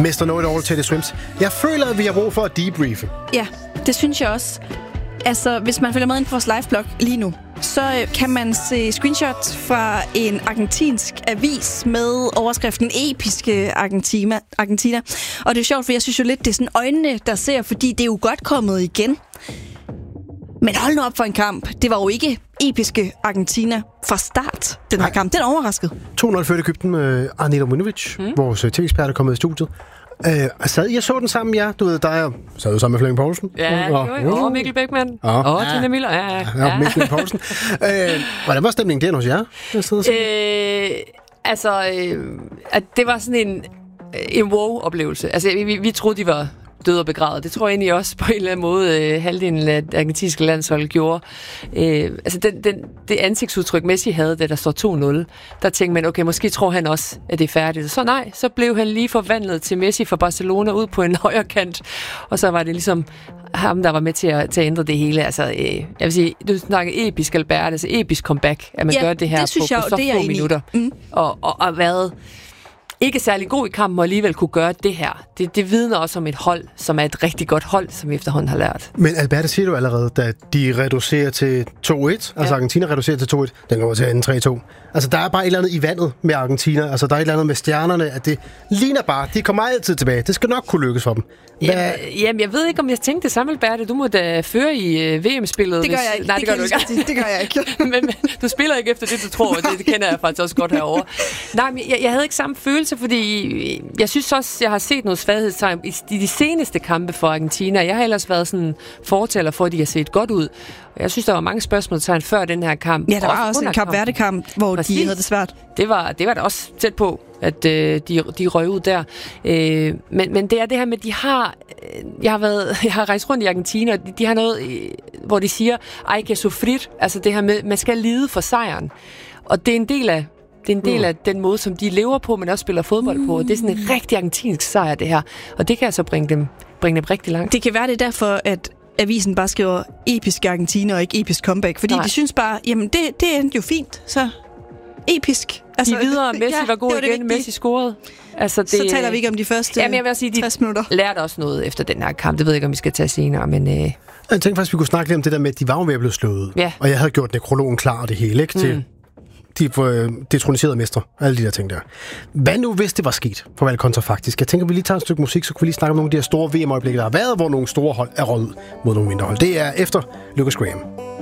Mester Know-it-all Teddy Swims. Jeg føler, at vi har brug for at debriefe. Ja, det synes jeg også. Altså, hvis man følger med ind på vores liveblog lige nu, så kan man se screenshots fra en argentinsk avis med overskriften Episke Argentina. Og det er sjovt, for jeg synes jo lidt, det er sådan øjnene, der ser, fordi det er jo godt kommet igen. Men hold nu op for en kamp. Det var jo ikke Episke Argentina fra start, den her kamp. Den overraskede. 2-0 førte Egypten med Arnel Ominovic, vores tv-ekspert, er kommet i studiet. Jeg så den sammen, ja. Du ved, der sad jo sammen med Flemming Poulsen. Ja, og Mikkel Bækman. Og Tina Miller. Ja. Mikkel Poulsen. Hvordan var stemningen der hos jer? Det var sådan en wow-oplevelse. Altså, vi troede, de var døde og begravet. Det tror jeg egentlig også på en eller anden måde halvdelen af det argentinske landshold gjorde. Det ansigtsudtryk Messi havde, da der står 2-0, der tænkte man, okay, måske tror han også, at det er færdigt. Så nej, så blev han lige forvandlet til Messi fra Barcelona ud på en højre kant, og så var det ligesom ham, der var med til at ændre det hele. Altså, jeg vil sige, du snakker episk, Albert, altså episk comeback, at man gør det her på så få minutter. Og været ikke særlig god i kampen, og alligevel kunne gøre det her. Det vidner også om et hold, som er et rigtig godt hold, som vi efterhånden har lært. Men Albert, siger du allerede, da de reducerer til 2-1, altså Argentina reducerer til 2-1, den går til anden 3-2. Altså, der er bare et eller andet i vandet med Argentina. Altså, der er et eller andet med stjernerne, at det ligner bare, de kommer altid tilbage. Det skal nok kunne lykkes for dem. Jamen, jeg ved ikke, om jeg tænkte det samme, Albert. Du må da føre i VM-spillet. Det gør jeg ikke. Nej, det gør du ikke. Det gør jeg ikke. men du spiller ikke efter det, du tror. Det kender jeg faktisk også godt herovre. Nej, men jeg havde ikke samme følelse, fordi jeg synes også, jeg har set noget svaghedstegn i de seneste kampe for Argentina. Jeg har ellers været sådan fortæller for, at de har set godt ud. Jeg synes, der var mange spørgsmålstegn før den her kamp. Ja, der var også en Kap Verde-kamp, hvor de havde det svært. Det var da også tæt på, at de røg ud der. Men det er det her med, de har... Jeg har rejst rundt i Argentina, og de har noget, hvor de siger, hay que sufrir, altså det her med, man skal lide for sejren. Og det er en del af den måde, som de lever på, men også spiller fodbold på. Og det er sådan en rigtig argentinsk sejr, det her. Og det kan altså bringe dem rigtig langt. Det kan være det derfor, at avisen bare skriver episk Argentina og ikke episk comeback. Fordi de synes bare, jamen det endte jo fint. Så episk. Altså, de videre, Messi var god igen, Messi scorede. Altså, så taler vi ikke om de første 60 minutter. De lærte også noget efter den her kamp. Det ved jeg ikke, om vi skal tage senere, men... Jeg tænkte faktisk, vi kunne snakke lidt om det der med, at de var jo ved at blive slået. Ja. Og jeg havde gjort nekrologen klar og det hele, ikke? Til de detroniserede mestre. Alle de der ting der. Hvad nu, hvis det var sket for Val kontrafaktisk? Jeg tænker, vi lige tager et stykke musik, så kunne vi lige snakke om nogle af de her store VM-øjeblikke, der har været, hvor nogle store hold er røget ud mod nogle mindre hold. Det er efter Lucas Graham.